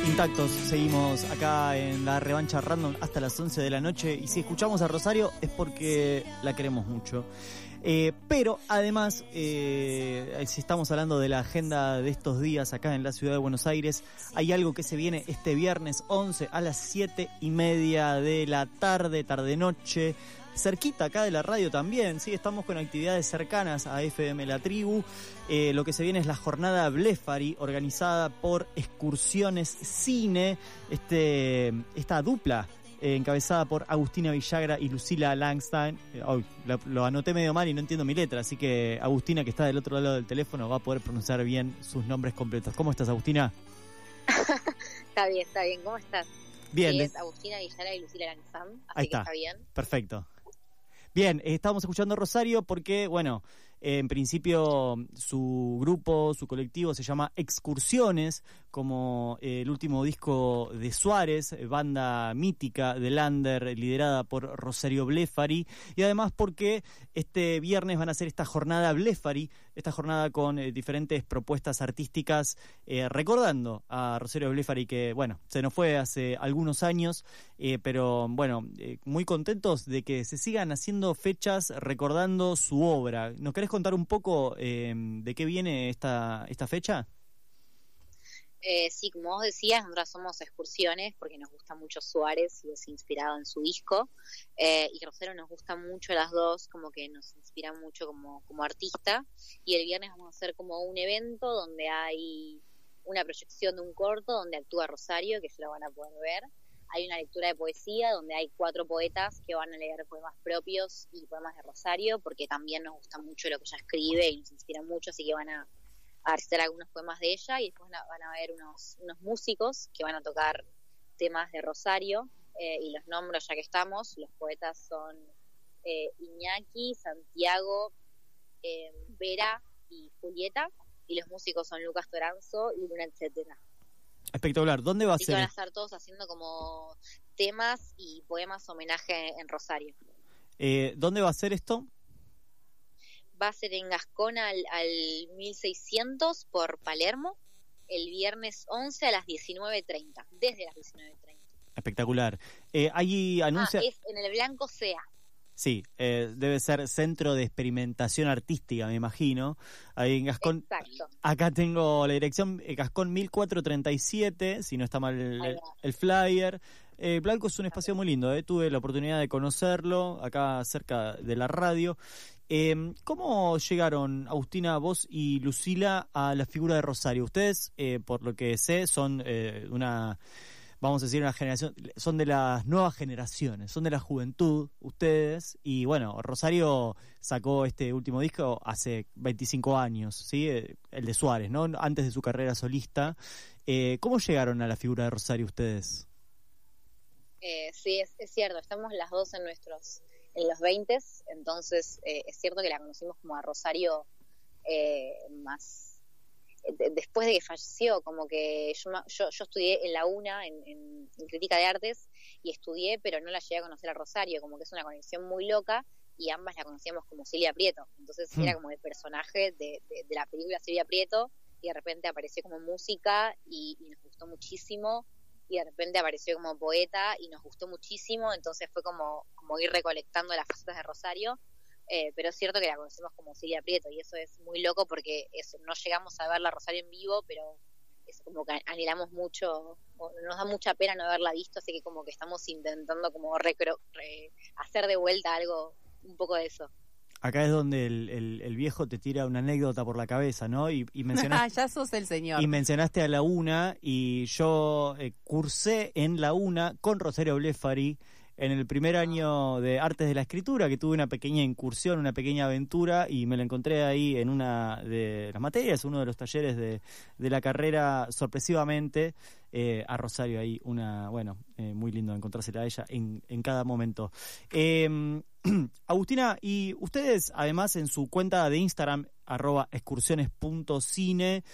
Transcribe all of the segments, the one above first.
Intactos, seguimos acá en la revancha random hasta las 11 de la noche y si escuchamos a Rosario es porque la queremos mucho. Pero además, si estamos hablando de la agenda de estos días acá en la ciudad de Buenos Aires, hay algo que se viene este viernes 11 a las 7:30 de la tarde, tarde-noche, cerquita acá de la radio también, sí, estamos con actividades cercanas a FM La Tribu. Lo que se viene es la jornada Blefari, organizada por Excursiones Cine, esta dupla encabezada por Agustina Villagra y Lucila Langstein. Lo anoté medio mal y no entiendo mi letra, así que Agustina, que está del otro lado del teléfono, va a poder pronunciar bien sus nombres completos. ¿Cómo estás, Agustina? Está bien. ¿Cómo estás? Bien. Sí, es Agustina Villagra y Lucila Langstein, así que está bien. Perfecto. Bien, estábamos escuchando Rosario porque, bueno, en principio su grupo, su colectivo se llama Excursiones, como el último disco de Suárez, banda mítica de Lander, liderada por Rosario Blefari, y además porque este viernes van a hacer esta jornada Blefari, esta jornada con diferentes propuestas artísticas, recordando a Rosario Blefari que, bueno, se nos fue hace algunos años, pero bueno, muy contentos de que se sigan haciendo fechas recordando su obra. ¿Nos querés contar un poco de qué viene esta fecha? Sí, como vos decías, nosotras somos Excursiones porque nos gusta mucho Suárez y es inspirado en su disco, y Rosario nos gusta mucho las dos, como que nos inspira mucho como artista, y el viernes vamos a hacer como un evento donde hay una proyección de un corto donde actúa Rosario, que ya lo van a poder ver. Hay una lectura de poesía donde hay 4 poetas que van a leer poemas propios y poemas de Rosario, porque también nos gusta mucho lo que ella escribe y nos inspira mucho, así que van a hacer algunos poemas de ella, y después van a haber unos músicos que van a tocar temas de Rosario, y los nombres ya que estamos. Los poetas son Iñaki, Santiago, Vera y Julieta, y los músicos son Lucas Toranzo y Luna, etcétera. Espectacular. ¿Dónde va a ser? Van a estar todos haciendo como temas y poemas homenaje en Rosario. ¿Dónde va a ser esto? Va a ser en Gascón al 1600 por Palermo, el viernes 11 a las 19:30, desde las 19:30. Espectacular. Ahí anuncia... es en el Blanco Sea. Sí, debe ser Centro de Experimentación Artística, me imagino. Ahí en Gascón. Exacto. Acá tengo la dirección, Gascón 1437, si no está mal el flyer. Blanco es un espacio muy lindo, tuve la oportunidad de conocerlo acá cerca de la radio. ¿Cómo llegaron, Agustina, vos y Lucila, a la figura de Rosario? Ustedes, por lo que sé, son vamos a decir, una generación, son de las nuevas generaciones, son de la juventud, ustedes, y bueno, Rosario sacó este último disco hace 25 años, ¿sí? El de Suárez, ¿no? Antes de su carrera solista. ¿Cómo llegaron a la figura de Rosario ustedes? Sí, es cierto, estamos las dos en los 20, entonces es cierto que la conocimos como a Rosario más después de que falleció, como que yo estudié en la UNA en crítica de artes y estudié, pero no la llegué a conocer a Rosario, como que es una conexión muy loca, y ambas la conocíamos como Silvia Prieto, entonces era como el personaje de la película Silvia Prieto, y de repente apareció como música y nos gustó muchísimo, y de repente apareció como poeta y nos gustó muchísimo, entonces fue como ir recolectando las facetas de Rosario. Pero es cierto que la conocemos como Silvia Prieto, y eso es muy loco porque no llegamos a verla Rosario en vivo, pero es como que anhelamos mucho, nos da mucha pena no haberla visto, así que como que estamos intentando como hacer de vuelta algo, un poco de eso. Acá es donde el viejo te tira una anécdota por la cabeza, ¿no? Y mencionaste, ya sos el señor. Y mencionaste a la UNA, y yo cursé en la UNA con Rosario Blefari en el primer año de Artes de la Escritura, que tuve una pequeña incursión, una pequeña aventura, y me la encontré ahí en una de las materias, uno de los talleres de la carrera, sorpresivamente, a Rosario ahí, muy lindo encontrársela a ella en cada momento. Agustina, y ustedes además en su cuenta de Instagram, @excursiones.cine,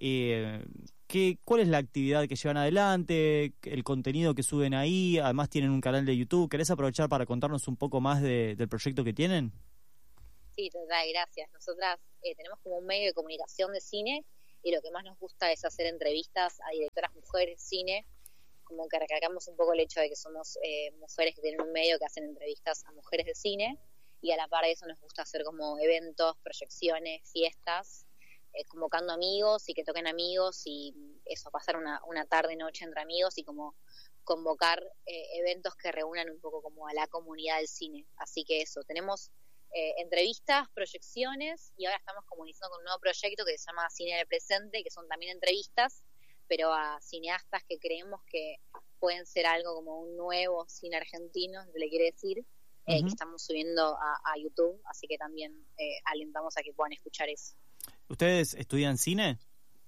¿cuál es la actividad que llevan adelante, el contenido que suben ahí? Además tienen un canal de YouTube. ¿Querés aprovechar para contarnos un poco más del proyecto que tienen? Sí, total, gracias. Nosotras tenemos como un medio de comunicación de cine y lo que más nos gusta es hacer entrevistas a directoras mujeres de cine, como que recalcamos un poco el hecho de que somos mujeres que tienen un medio que hacen entrevistas a mujeres de cine, y a la par de eso nos gusta hacer como eventos, proyecciones, fiestas, convocando amigos y que toquen amigos, y eso, pasar una tarde-noche entre amigos y como convocar eventos que reúnan un poco como a la comunidad del cine. Así que eso, tenemos entrevistas, proyecciones, y ahora estamos como iniciando con un nuevo proyecto que se llama Cine en el Presente, que son también entrevistas, pero a cineastas que creemos que pueden ser algo como un nuevo cine argentino, se le quiere decir, que estamos subiendo a YouTube, así que también alentamos a que puedan escuchar eso. ¿Ustedes estudian cine?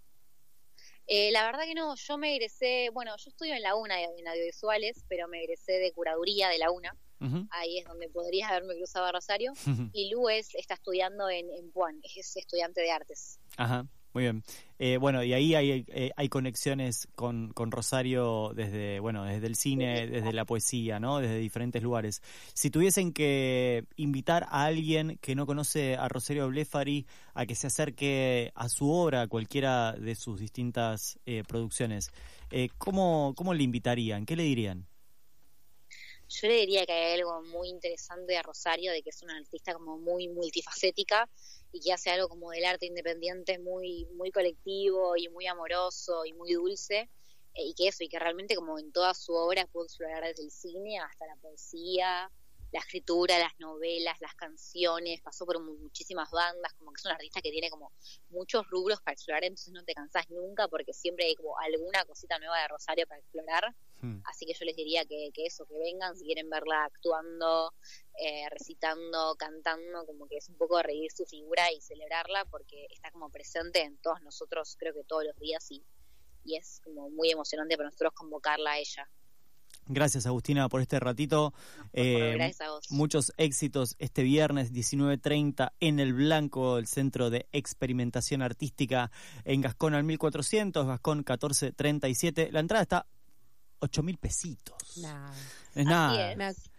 La verdad que no, yo me egresé, bueno, yo estudio en la UNA en audiovisuales, pero me egresé de curaduría de la UNA, ahí es donde podrías haberme cruzado a Rosario, y Lu está estudiando en Puan, es estudiante de artes. Ajá. Muy bien. Bueno, y ahí hay conexiones con Rosario desde el cine, desde la poesía, ¿no? Desde diferentes lugares. Si tuviesen que invitar a alguien que no conoce a Rosario Blefari a que se acerque a su obra, a cualquiera de sus distintas producciones, ¿cómo le invitarían? ¿Qué le dirían? Yo le diría que hay algo muy interesante de Rosario, de que es una artista como muy multifacética y que hace algo como del arte independiente muy, muy colectivo y muy amoroso y muy dulce, y que realmente como en toda su obra puede explorar desde el cine hasta la poesía, la escritura, las novelas, las canciones, pasó por muchísimas bandas, como que es una artista que tiene como muchos rubros para explorar, entonces no te cansás nunca porque siempre hay como alguna cosita nueva de Rosario para explorar. Así que yo les diría que vengan si quieren verla actuando, recitando, cantando, como que es un poco reír su figura y celebrarla porque está como presente en todos nosotros, creo que todos los días, y es como muy emocionante para nosotros convocarla a ella. Gracias, Agustina, por este ratito. Gracias a vos. Muchos éxitos este viernes 19:30 en El Blanco, el Centro de Experimentación Artística en Gascón al 1400, Gascón 1437. La entrada está 8.000 pesitos. Nah. Es nada.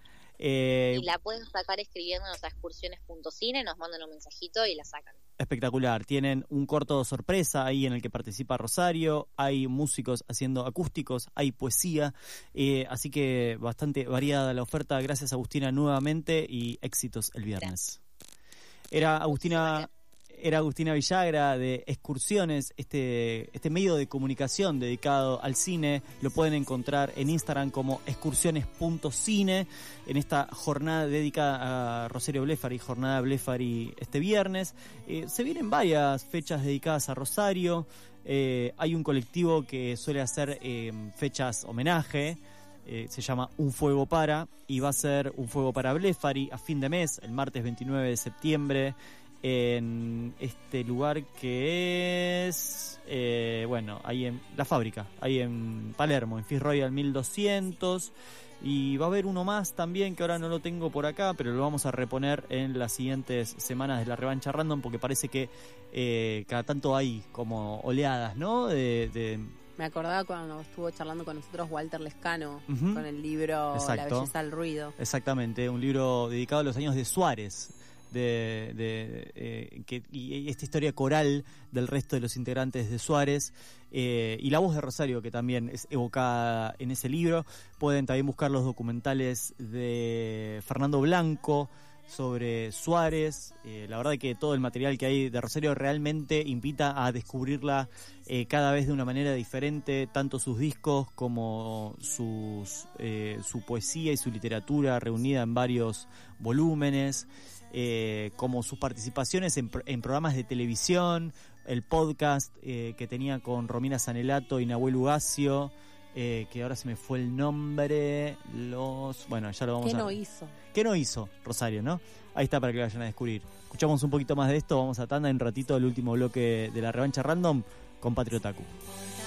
Y la pueden sacar escribiéndonos a excursiones.cine, nos mandan un mensajito y la sacan. Espectacular. Tienen un corto sorpresa ahí en el que participa Rosario, hay músicos haciendo acústicos, hay poesía, así que bastante variada la oferta. Gracias, Agustina, nuevamente, y éxitos el viernes. Gracias. Era Agustina Villagra de Excursiones, este medio de comunicación dedicado al cine. Lo pueden encontrar en Instagram como excursiones.cine, en esta jornada dedicada a Rosario Blefari, jornada Blefari este viernes. Se vienen varias fechas dedicadas a Rosario. Hay un colectivo que suele hacer fechas homenaje. Se llama Un Fuego Para, y va a ser Un Fuego para Blefari a fin de mes, el martes 29 de septiembre, en este lugar que es ahí en La Fábrica, ahí en Palermo, en Fitzroy 1200, y va a haber uno más también que ahora no lo tengo por acá, pero lo vamos a reponer en las siguientes semanas de la revancha random, porque parece que cada tanto hay como oleadas, ¿no? Me acordaba cuando estuvo charlando con nosotros Walter Lescano, con el libro La belleza del ruido. Exactamente, un libro dedicado a los años de Suárez, y esta historia coral del resto de los integrantes de Suárez, y la voz de Rosario, que también es evocada en ese libro. Pueden también buscar los documentales de Fernando Blanco sobre Suárez. La verdad que todo el material que hay de Rosario realmente invita a descubrirla cada vez de una manera diferente, tanto sus discos como su poesía y su literatura reunida en varios volúmenes, como sus participaciones en programas de televisión, el podcast que tenía con Romina Sanelato y Nahuel Ugacio, que ahora se me fue el nombre, ya lo vamos a... ¿Qué no hizo Rosario, no? Ahí está para que lo vayan a descubrir. Escuchamos un poquito más de esto, vamos a tanda en un ratito del último bloque de la revancha random con Patriotaku.